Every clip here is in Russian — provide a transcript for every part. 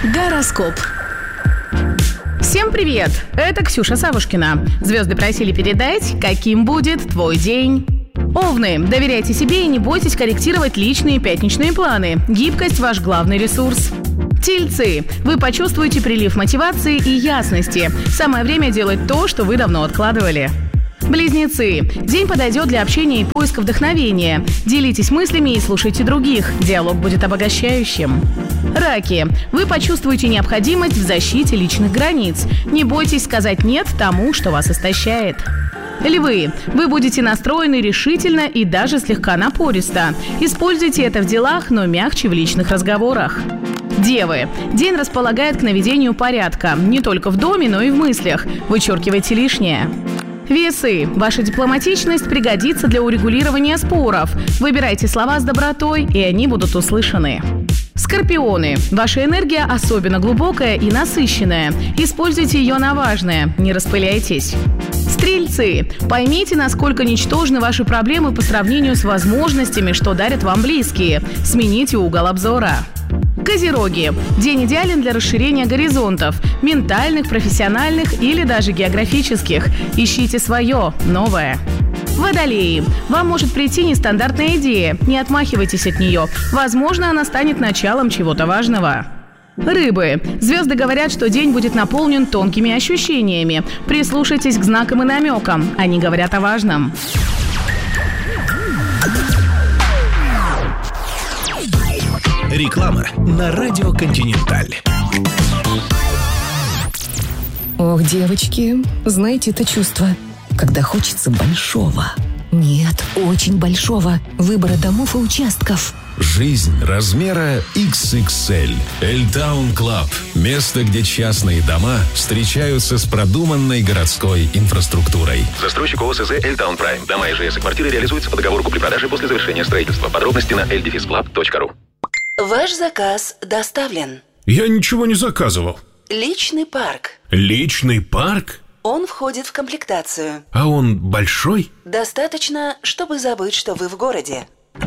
Гороскоп. Всем привет! Это Ксюша Савушкина. Звезды просили передать, каким будет твой день. Овны, доверяйте себе и не бойтесь корректировать личные пятничные планы. Гибкость – ваш главный ресурс. Тельцы, вы почувствуете прилив мотивации и ясности. Самое время делать то, что вы давно откладывали. Близнецы, день подойдет для общения и поиска вдохновения. Делитесь мыслями и слушайте других. Диалог будет обогащающим. Раки, вы почувствуете необходимость в защите личных границ. Не бойтесь сказать «нет» тому, что вас истощает. Львы, вы будете настроены решительно и даже слегка напористо. Используйте это в делах, но мягче в личных разговорах. Девы, день располагает к наведению порядка. Не только в доме, но и в мыслях. Вычеркивайте лишнее. Весы, ваша дипломатичность пригодится для урегулирования споров. Выбирайте слова с добротой, и они будут услышаны. Скорпионы, ваша энергия особенно глубокая и насыщенная. Используйте ее на важное, не распыляйтесь. Стрельцы, поймите, насколько ничтожны ваши проблемы по сравнению с возможностями, что дарят вам близкие. Смените угол обзора. Козероги, день идеален для расширения горизонтов, ментальных, профессиональных или даже географических. Ищите свое, новое. Водолеи, вам может прийти нестандартная идея, не отмахивайтесь от нее. Возможно, она станет началом чего-то важного. Рыбы, звезды говорят, что день будет наполнен тонкими ощущениями. Прислушайтесь к знакам и намекам, они говорят о важном. Реклама на радио «Континенталь». Ох, девочки, знаете это чувство, когда хочется большого. Нет, очень большого выбора домов и участков. Жизнь размера XXL. Эльтаун Клаб. Место, где частные дома встречаются с продуманной городской инфраструктурой. Застройщик ОСЗ «Эльтаун Прайм». Дома, ИЖС и квартиры реализуются по договору купли-продажи после завершения строительства. Подробности на ldefisclub.ru. Ваш заказ доставлен. Я ничего не заказывал. Личный парк. Личный парк? Он входит в комплектацию. А он большой? Достаточно, чтобы забыть, что вы в городе.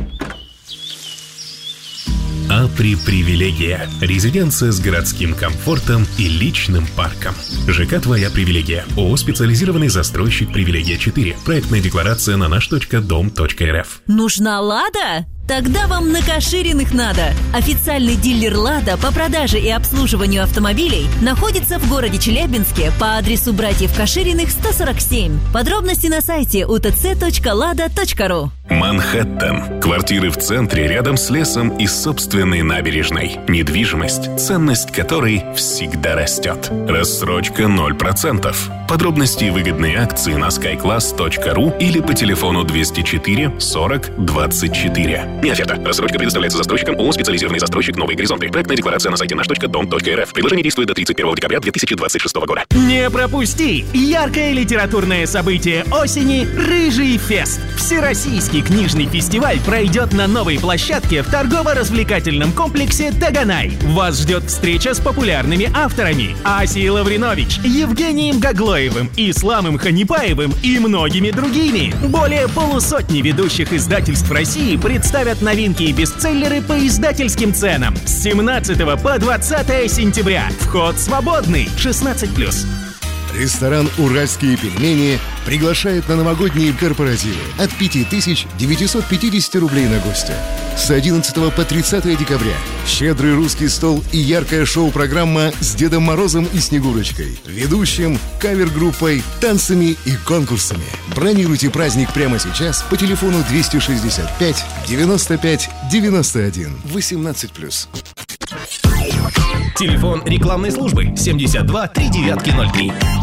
Апри-привилегия. Резиденция с городским комфортом и личным парком. ЖК «Твоя привилегия». ООО «Специализированный застройщик Привилегия 4». Проектная декларация на наш.дом.рф. Нужна «Лада»? Тогда вам на Кашириных надо. Официальный дилер «Лада» по продаже и обслуживанию автомобилей находится в городе Челябинске по адресу братьев Кашириных, 147. Подробности на сайте utc.lada.ru. Манхэттен. Квартиры в центре, рядом с лесом и собственной набережной. Недвижимость, ценность которой всегда растет. Рассрочка 0%. Подробности и выгодные акции на skyclass.ru или по телефону 204 40 24. Не оферта. Рассрочка предоставляется застройщикам ООО «Специализированный застройщик Новые горизонты». Проектная декларация на сайте наш.дом.рф. Предложение действует до 31 декабря 2026 года. Не пропусти! Яркое литературное событие осени «Рыжий фест». Всероссийский книжный фестиваль пройдет на новой площадке в торгово-развлекательном комплексе «Таганай». Вас ждет встреча с популярными авторами Асией Лавринович, Евгением Гаглоевым, Исламом Ханипаевым и многими другими. Более полусотни ведущих издательств России представят новинки и бестселлеры по издательским ценам. С 17 по 20 сентября. Вход свободный. 16+. Ресторан «Уральские пельмени» приглашает на новогодние корпоративы от 5950 рублей на гостя. С 11 по 30 декабря щедрый русский стол и яркая шоу-программа с Дедом Морозом и Снегурочкой, ведущим, кавер-группой, танцами и конкурсами. Бронируйте праздник прямо сейчас по телефону 265 95 91 18+. Телефон рекламной службы 72 3903.